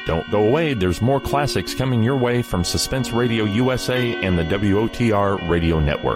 Don't go away. There's more classics coming your way from Suspense Radio USA and the WOTR Radio Network.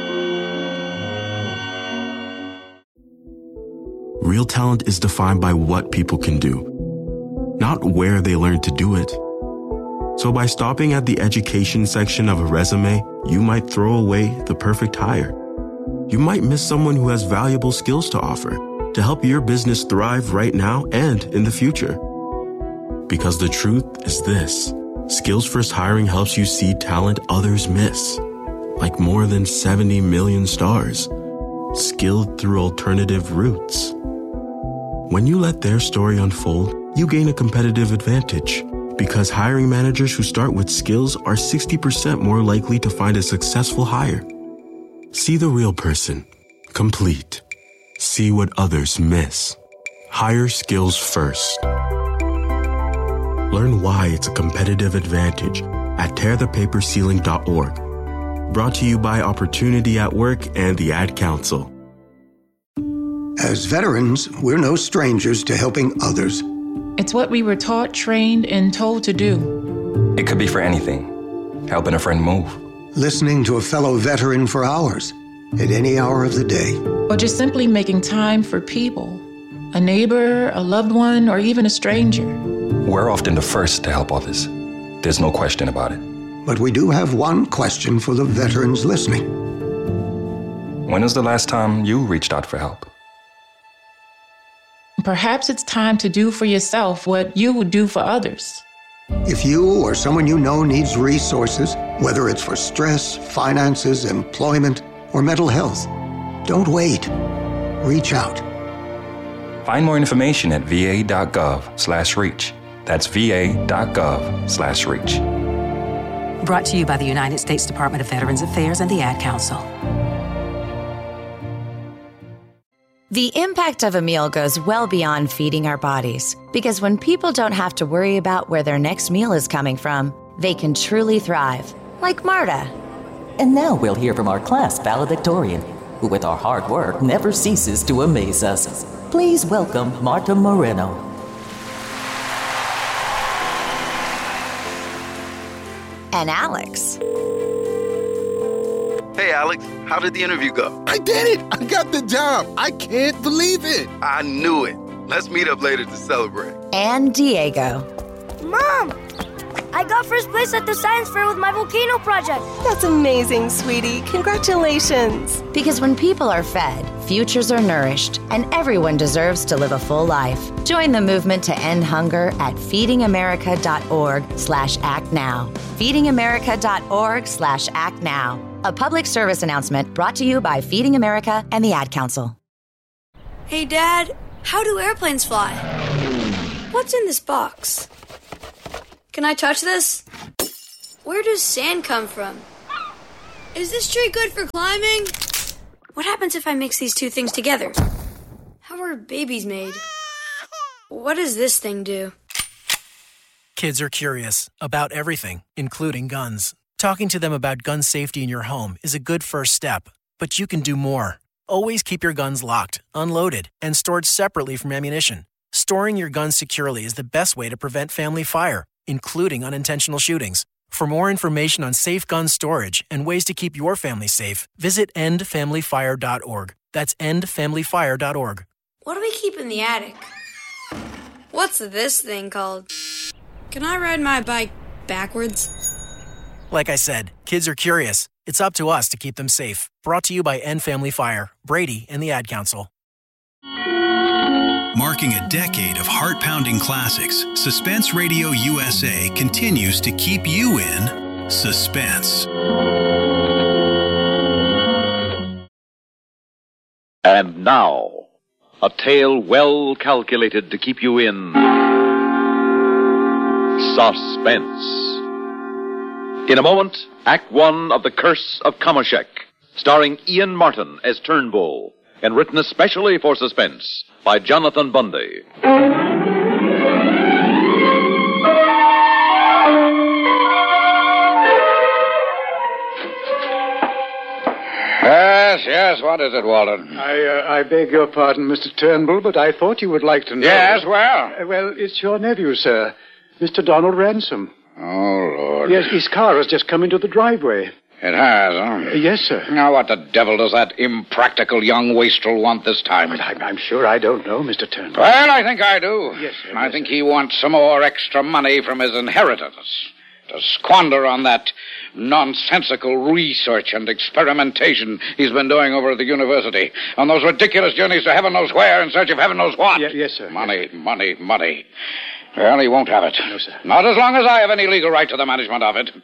Real talent is defined by what people can do, not where they learn to do it. So by stopping at the education section of a resume, you might throw away the perfect hire. You might miss someone who has valuable skills to offer to help your business thrive right now and in the future. Because the truth is this: Skills First Hiring helps you see talent others miss, like more than 70 million stars, skilled through alternative routes. When you let their story unfold, you gain a competitive advantage, because hiring managers who start with skills are 60% more likely to find a successful hire. See the real person, complete. See what others miss. Hire skills first. Learn why it's a competitive advantage at tearthepaperceiling.org. Brought to you by Opportunity at Work and the Ad Council. As veterans, we're no strangers to helping others. It's what we were taught, trained, and told to do. It could be for anything. Helping a friend move. Listening to a fellow veteran for hours, at any hour of the day. Or just simply making time for people. A neighbor, a loved one, or even a stranger. We're often the first to help others. There's no question about it. But we do have one question for the veterans listening. When was the last time you reached out for help? Perhaps it's time to do for yourself what you would do for others. If you or someone you know needs resources, whether it's for stress, finances, employment, or mental health, don't wait. Reach out. Find more information at va.gov/reach. That's va.gov/reach. Brought to you by the United States Department of Veterans Affairs and the Ad Council. The impact of a meal goes well beyond feeding our bodies, because when people don't have to worry about where their next meal is coming from, they can truly thrive, like Marta. And now we'll hear from our class valedictorian, who with our hard work never ceases to amaze us. Please welcome Marta Moreno. And Alex. Hey, Alex, how did the interview go? I did it! I got the job! I can't believe it! I knew it. Let's meet up later to celebrate. And Diego. Mom! I got first place at the science fair with my volcano project. That's amazing, sweetie. Congratulations. Because when people are fed, futures are nourished, and everyone deserves to live a full life. Join the movement to end hunger at feedingamerica.org/actnow. feedingamerica.org/actnow. A public service announcement brought to you by Feeding America and the Ad Council. Hey, Dad, how do airplanes fly? What's in this box? Can I touch this? Where does sand come from? Is this tree good for climbing? What happens if I mix these two things together? How are babies made? What does this thing do? Kids are curious about everything, including guns. Talking to them about gun safety in your home is a good first step, but you can do more. Always keep your guns locked, unloaded, and stored separately from ammunition. Storing your guns securely is the best way to prevent family fire, including unintentional shootings. For more information on safe gun storage and ways to keep your family safe, visit endfamilyfire.org. That's endfamilyfire.org. What do we keep in the attic? What's this thing called? Can I ride my bike backwards? Like I said, kids are curious. It's up to us to keep them safe. Brought to you by End Family Fire, Brady, and the Ad Council. Marking a decade of heart-pounding classics, Suspense Radio USA continues to keep you in suspense. And now, a tale well calculated to keep you in suspense. In a moment, Act One of The Curse of Kamashek, starring Ian Martin as Turnbull, and written especially for Suspense by Jonathan Bundy. Yes, what is it, Walden? I beg your pardon, Mr. Turnbull, but I thought you would like to know... Yes, well? Well, it's your nephew, sir. Mr. Donald Ransom. Oh, Lord. Yes, his car has just come into the driveway. It has, huh? Yes, sir. Now, what the devil does that impractical young wastrel want this time? I'm sure I don't know, Mr. Turnbull. Well, I think I do. Yes, sir. I think he wants some more extra money from his inheritance to squander on that nonsensical research and experimentation he's been doing over at the university, on those ridiculous journeys to heaven knows where in search of heaven knows what. Yes, sir. Money, money, money. Well, he won't have it. No, sir. Not as long as I have any legal right to the management of it.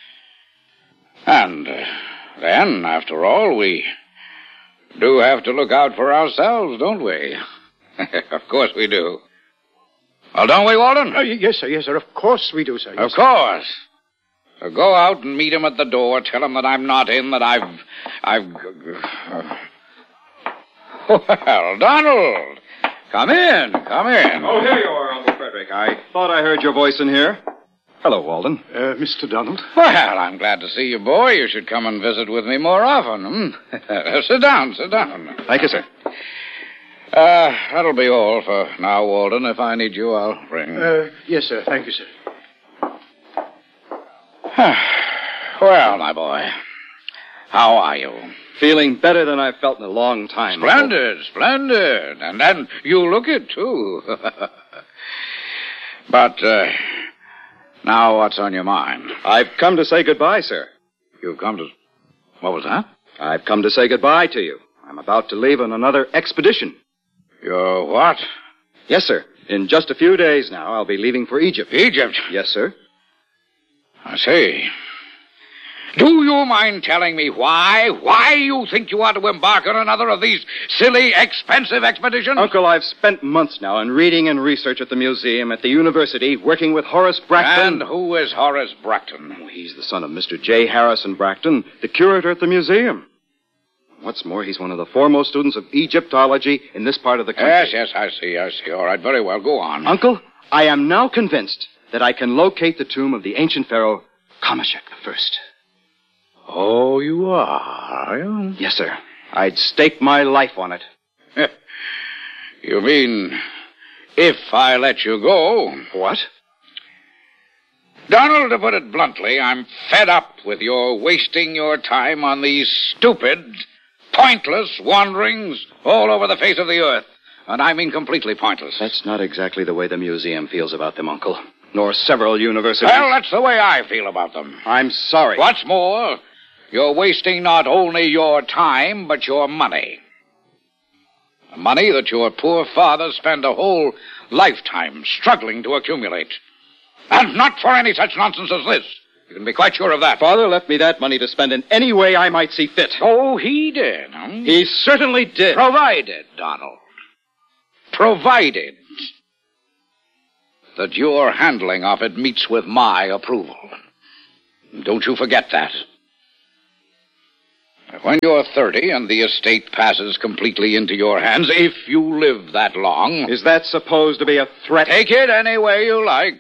And then, after all, we do have to look out for ourselves, don't we? Of course we do. Well, don't we, Walden? Yes, sir. Yes, sir. Of course we do, sir. Yes, of course. So go out and meet him at the door. Tell him that I'm not in, that I've... Well, Donald, come in, come in. Oh, here you are, Uncle Frederick. I thought I heard your voice in here. Hello, Walden. Mr. Donald. Well, I'm glad to see you, boy. You should come and visit with me more often. Sit down, sit down. Thank you, sir. That'll be all for now, Walden. If I need you, I'll ring. Yes, sir. Thank you, sir. Well, my boy, how are you? Feeling better than I've felt in a long time. Splendid, splendid. And you look it, too. But, now what's on your mind? I've come to say goodbye, sir. You've come to... What was that? I've come to say goodbye to you. I'm about to leave on another expedition. You're what? Yes, sir. In just a few days now, I'll be leaving for Egypt. Egypt? Yes, sir. I see. Do you mind telling me why you think you ought to embark on another of these silly, expensive expeditions? Uncle, I've spent months now in reading and research at the museum, at the university, working with Horace Bracton. And who is Horace Bracton? Oh, he's the son of Mr. J. Harrison Bracton, the curator at the museum. What's more, he's one of the foremost students of Egyptology in this part of the country. Yes, I see. All right, very well, go on. Uncle, I am now convinced that I can locate the tomb of the ancient pharaoh, Kamashek I. Oh, you are? Yes, sir. I'd stake my life on it. You mean, if I let you go? What? Donald, to put it bluntly, I'm fed up with your wasting your time on these stupid, pointless wanderings all over the face of the earth. And I mean completely pointless. That's not exactly the way the museum feels about them, Uncle. Nor several universities. Well, that's the way I feel about them. I'm sorry. What's more, you're wasting not only your time, but your money. The money that your poor father spent a whole lifetime struggling to accumulate. And not for any such nonsense as this. You can be quite sure of that. Father left me that money to spend in any way I might see fit. Oh, he did, huh? He certainly did. Provided, Donald. Provided that your handling of it meets with my approval. Don't you forget that. When you're 30 and the estate passes completely into your hands, if you live that long... Is that supposed to be a threat? Take it any way you like.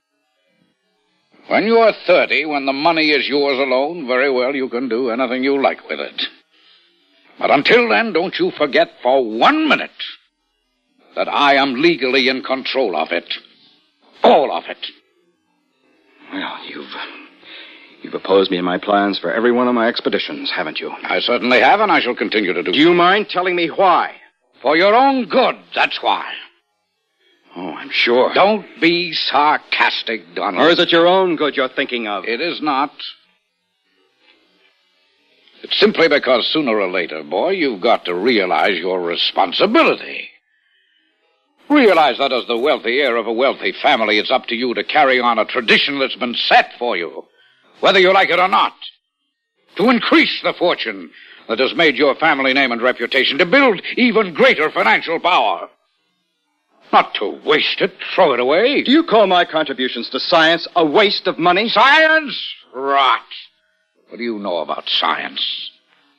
When you're 30, when the money is yours alone, very well, you can do anything you like with it. But until then, don't you forget for 1 minute that I am legally in control of it. All of it. Well, you've opposed me in my plans for every one of my expeditions, haven't you? I certainly have, and I shall continue to do so. Do you mind telling me why? For your own good, that's why. Oh, I'm sure. Don't be sarcastic, Donald. Or is it your own good you're thinking of? It is not. It's simply because sooner or later, boy, you've got to realize your responsibility. Realize that as the wealthy heir of a wealthy family, it's up to you to carry on a tradition that's been set for you, whether you like it or not. To increase the fortune that has made your family name and reputation, to build even greater financial power. Not to waste it, throw it away. Do you call my contributions to science a waste of money? Science? Rot. What do you know about science?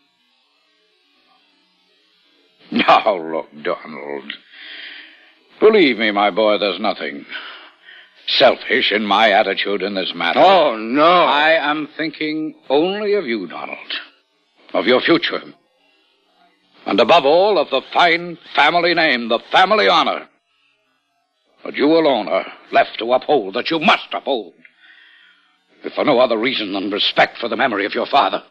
Now, look, Donald. Believe me, my boy, there's nothing selfish in my attitude in this matter. Oh, no. I am thinking only of you, Donald. Of your future. And above all, of the fine family name, the family honor. But you alone are left to uphold that you must uphold. If for no other reason than respect for the memory of your father.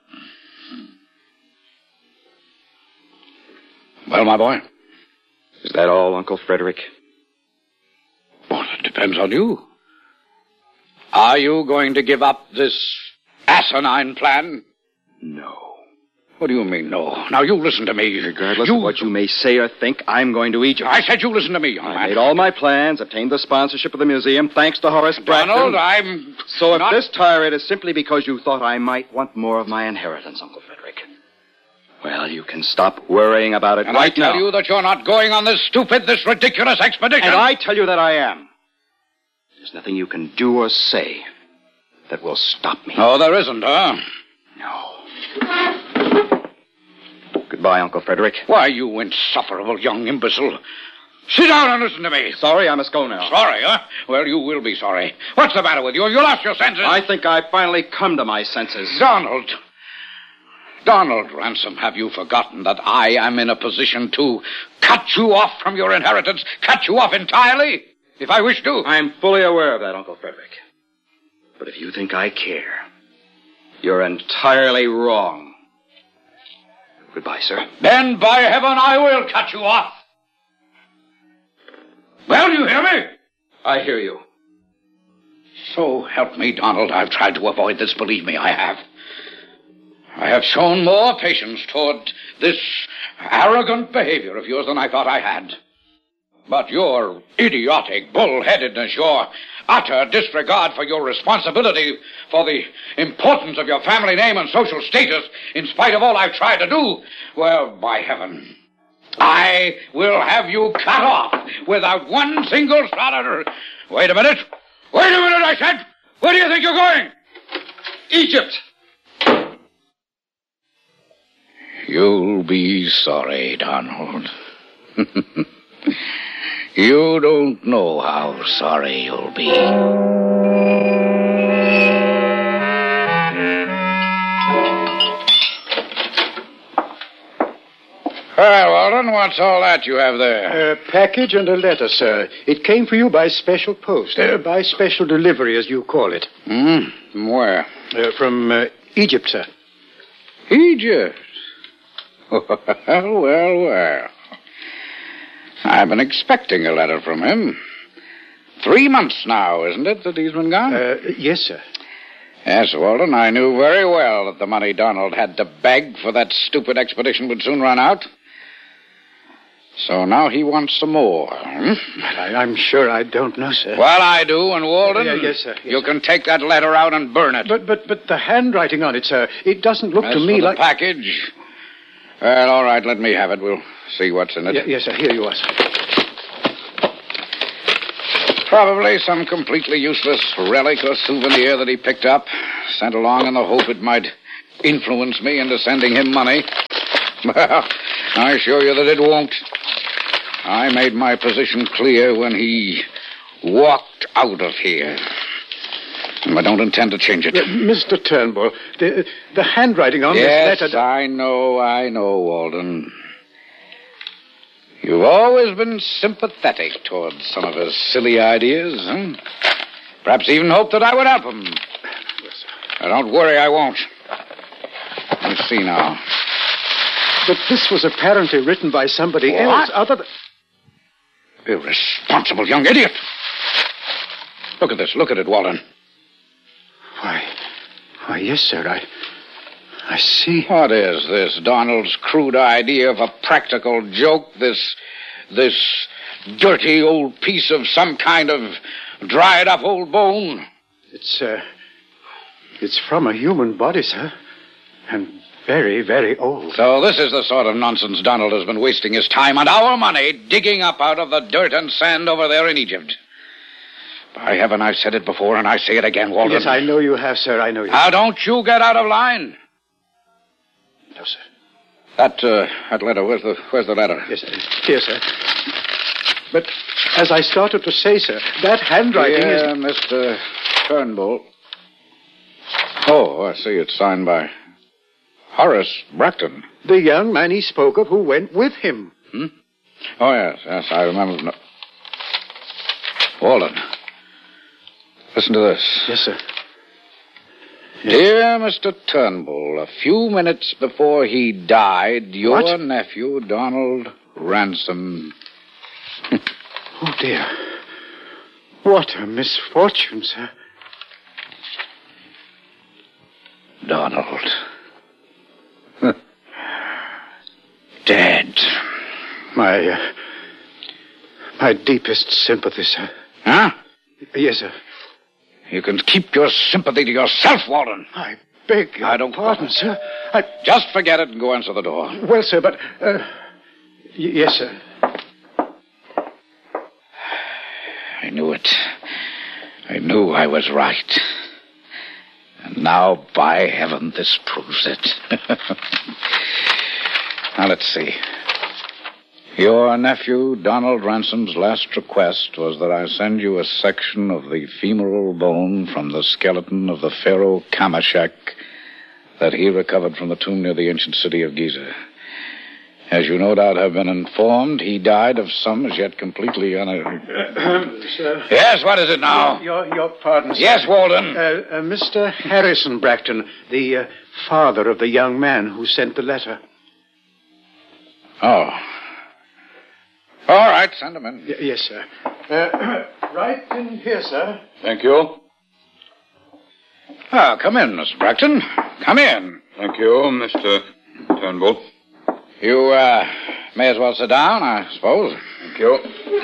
Well, my boy? Is that all, Uncle Frederick? Well, it depends on you. Are you going to give up this asinine plan? No. What do you mean, no? Now, you listen to me. Regardless of what you may say or think, I'm going to Egypt. I said you listen to me, young man. I made all my plans, obtained the sponsorship of the museum, thanks to Horace Brackton. Donald, So if this tirade is simply because you thought I might want more of my inheritance, Uncle Frederick, well, you can stop worrying about it right now. And I tell you that you're not going on this ridiculous expedition. And I tell you that I am. There's nothing you can do or say that will stop me. Oh, there isn't, huh? No. Goodbye, Uncle Frederick. Why, you insufferable young imbecile. Sit down and listen to me. Sorry, I must go now. Sorry, huh? Well, you will be sorry. What's the matter with you? Have you lost your senses? I think I've finally come to my senses. Donald Ransom, have you forgotten that I am in a position to cut you off from your inheritance, cut you off entirely, if I wish to? I'm fully aware of that, Uncle Frederick. But if you think I care, you're entirely wrong. Goodbye, sir. Then, by heaven, I will cut you off. Well, you hear me? I hear you. So help me, Donald, I've tried to avoid this, believe me, I have. I have shown more patience toward this arrogant behavior of yours than I thought I had. But your idiotic bullheadedness, your utter disregard for your responsibility for the importance of your family name and social status, in spite of all I've tried to do, well, by heaven, I will have you cut off without one single solitary... Wait a minute, I said! Where do you think you're going? Egypt! You'll be sorry, Donald. You don't know how sorry you'll be. Well, Walden, what's all that you have there? A package and a letter, sir. It came for you by special post. By special delivery, as you call it. From where? From Egypt, sir. Egypt? Well. I've been expecting a letter from him. 3 months now, isn't it, that he's been gone? Yes, sir. Yes, Walden, I knew very well that the money Donald had to beg for that stupid expedition would soon run out. So now he wants some more. I'm sure I don't know, sir. Well, I do, and Walden... Yes, sir. You can take that letter out and burn it. But the handwriting on it, sir, it doesn't look to me for like... the package... Well, all right, let me have it. We'll see what's in it. Yes, sir. Here you are, sir. Probably some completely useless relic or souvenir that he picked up, sent along in the hope it might influence me into sending him money. Well, I assure you that it won't. I made my position clear when he walked out of here. And I don't intend to change it. Mr. Turnbull, the handwriting on this letter... Yes, I know, Walden. You've always been sympathetic towards some of his silly ideas, huh? Perhaps even hoped that I would help him. Now, don't worry, I won't. Let me see now. But this was apparently written by somebody else other than... Irresponsible young idiot! Look at this. Look at it, Walden. Why, yes, sir, I see. What is this? Donald's crude idea of a practical joke? This dirty old piece of some kind of dried-up old bone? It's from a human body, sir. And very, very old. So this is the sort of nonsense Donald has been wasting his time and our money digging up out of the dirt and sand over there in Egypt. By heaven, I've said it before, and I say it again, Walden. Yes, I know you have, sir. I know you have. Now, don't you get out of line. No, sir. That letter, where's the letter? Yes, sir. Here, sir. But as I started to say, sir, that handwriting is... Mr. Turnbull. Oh, I see. It's signed by Horace Brackton. The young man he spoke of who went with him. Oh, yes, I remember. Walden, listen to this. Yes, sir. Yes. Dear Mr. Turnbull, a few minutes before he died, your nephew, Donald Ransom... Oh, dear. What a misfortune, sir. Donald. Dead. My deepest sympathy, sir. Huh? Yes, sir. You can keep your sympathy to yourself, Walden. I beg your pardon, sir. Just forget it and go answer the door. Well, sir, but... yes, sir. I knew it. I knew I was right. And now, by heaven, this proves it. Now, let's see. Your nephew, Donald Ransom's last request was that I send you a section of the femoral bone from the skeleton of the pharaoh Kamashek that he recovered from the tomb near the ancient city of Giza. As you no doubt have been informed, he died of some as yet completely Sir. Yes, what is it now? Your pardon, sir. Yes, Walden. Mr. Harrison Bracton, the father of the young man who sent the letter. Oh. All right, send him in. Yes, sir. Right in here, sir. Thank you. Come in, Mr. Bracton. Come in. Thank you, Mr. Turnbull. You, may as well sit down, I suppose. Thank you.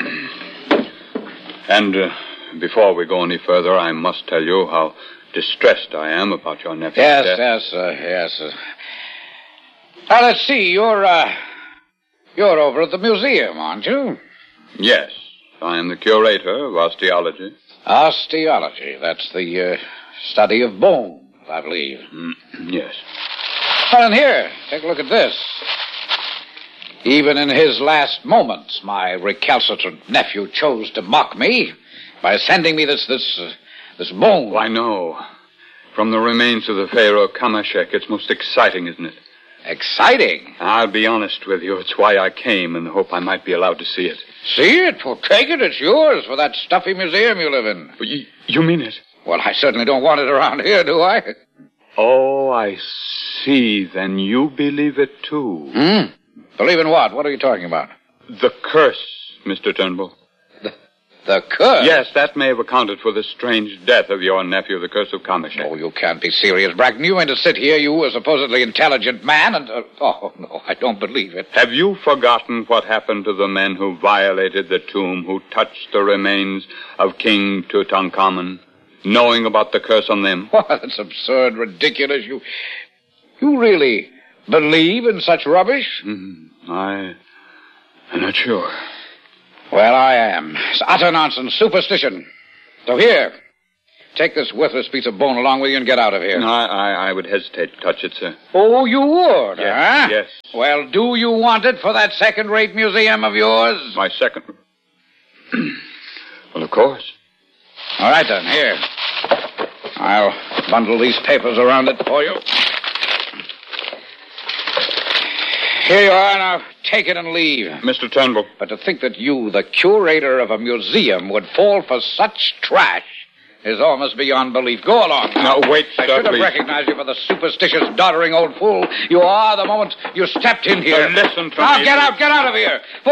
And, before we go any further, I must tell you how distressed I am about your nephew's death. Yes. Now, let's see, you're over at the museum, aren't you? Yes. I am the curator of osteology. Osteology, that's the study of bone, I believe. Yes. Well, and here, take a look at this. Even in his last moments, my recalcitrant nephew chose to mock me by sending me this bone. Why, no. From the remains of the pharaoh Kamashek, it's most exciting, isn't it? Exciting? I'll be honest with you. It's why I came, in the hope I might be allowed to see it. See it? Well, take it. It's yours for that stuffy museum you live in. But you mean it? Well, I certainly don't want it around here, do I? Oh, I see. Then you believe it, too. Believe in what? What are you talking about? The curse, Mr. Turnbull. The curse? Yes, that may have accounted for the strange death of your nephew, the curse of Kamashek. Oh, you can't be serious, Bracton. You mean to sit here, you, a supposedly intelligent man, and... oh, no, I don't believe it. Have you forgotten what happened to the men who violated the tomb, who touched the remains of King Tutankhamun, knowing about the curse on them? Why, that's absurd, ridiculous. You really believe in such rubbish? I'm not sure. Well, I am. It's utter nonsense, superstition. So here, take this worthless piece of bone along with you and get out of here. No, I would hesitate to touch it, sir. Oh, you would, yes, huh? Yes. Well, do you want it for that second-rate museum of yours? My second... Well, of course. All right, then, here. I'll bundle these papers around it for you. Here you are, now take it and leave. Mr. Turnbull. But to think that you, the curator of a museum, would fall for such trash is almost beyond belief. Go along now. No, wait, sir, I should have please. recognized you for the superstitious, doddering old fool you are the moment you stepped in here. Listen to me. Now, get out of here.